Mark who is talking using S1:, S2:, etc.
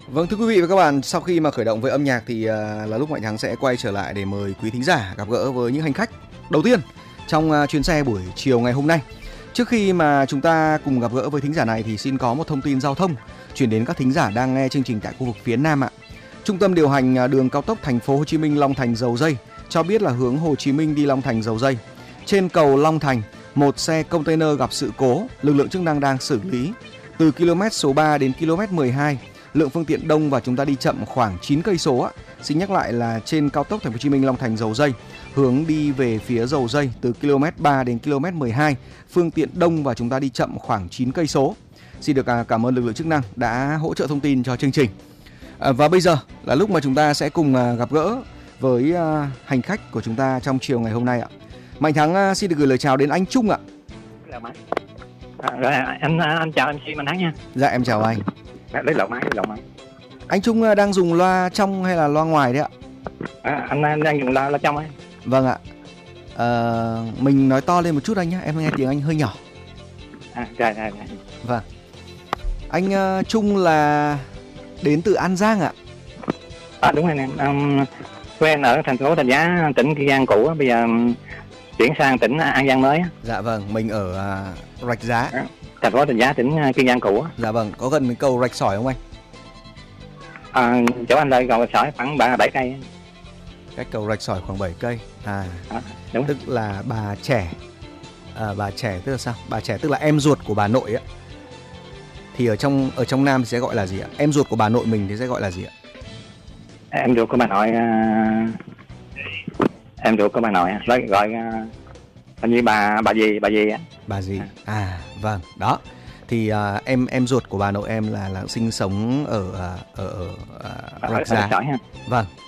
S1: Vâng, thưa quý vị và các bạn, sau khi mà khởi động với âm nhạc thì là lúc Mạnh Thắng sẽ quay trở lại để mời quý thính giả gặp gỡ với những hành khách đầu tiên trong chuyến xe buổi chiều ngày hôm nay. Trước khi mà chúng ta cùng gặp gỡ với thính giả này thì xin có một thông tin giao thông chuyển đến các thính giả đang nghe chương trình tại khu vực phía Nam ạ. Trung tâm điều hành đường cao tốc thành phố Hồ Chí Minh Long Thành Dầu Giây cho biết là hướng Hồ Chí Minh đi Long Thành Dầu Giây. Trên cầu Long Thành, một xe container gặp sự cố, lực lượng chức năng đang xử lý. Từ km số 3 đến km 12, lượng phương tiện đông và chúng ta đi chậm khoảng 9 cây số ạ. Xin nhắc lại là trên cao tốc Thành phố Hồ Chí Minh Long Thành Dầu Giây, hướng đi về phía Dầu Giây từ km 3 đến km 12, phương tiện đông và chúng ta đi chậm khoảng 9 cây số. Xin được cảm ơn lực lượng chức năng đã hỗ trợ thông tin cho chương trình. Và bây giờ là lúc mà chúng ta sẽ cùng gặp gỡ với hành khách của chúng ta trong chiều ngày hôm nay ạ. Mạnh Thắng xin được gửi lời chào đến anh Trung ạ.
S2: Rồi anh chào MC Mạnh Thắng nha.
S1: Dạ em chào anh.
S2: Lấy lộn máy.
S1: Anh Trung đang dùng loa trong hay là loa ngoài đấy ạ?
S2: Anh đang dùng loa trong ấy.
S1: Vâng ạ. Mình nói to lên một chút anh nhé, em nghe tiếng anh hơi nhỏ.
S2: Rồi.
S1: Vâng. Anh Trung là đến từ An Giang ạ?
S2: Đúng rồi nè. Quen ở thành phố Thạch Giá, tỉnh Kiên Giang cũ, bây giờ chuyển sang tỉnh An Giang mới.
S1: Dạ vâng, mình ở Rạch Giá.
S2: Thành phố Thạch Giá, tỉnh Kiên Giang cũ.
S1: Dạ vâng, có gần cái cầu Rạch Sỏi không anh?
S2: Chỗ anh đây cầu Rạch Sỏi khoảng 7 cây.
S1: Cách cầu Rạch Sỏi khoảng 7 cây.
S2: Đúng.
S1: Tức là bà trẻ. Bà trẻ tức là sao? Bà trẻ tức là em ruột của bà nội á. Thì ở trong Nam thì sẽ gọi là gì ạ? Em ruột của bà nội mình thì sẽ gọi là gì ạ?
S2: Em ruột của bà nội gọi hình như bà gì á.
S1: Bà gì? Vâng, đó. Thì em ruột của bà nội em là sinh sống ở Rạch Giá.
S2: Vâng.